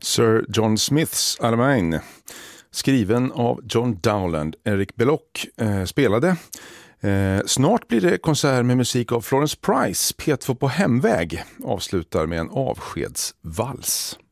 Sir John Smiths Alamein, skriven av John Dowland. Eric Belloc spelade. Snart blir det konsert med musik av Florence Price. P2 på hemväg avslutar med en avskedsvals.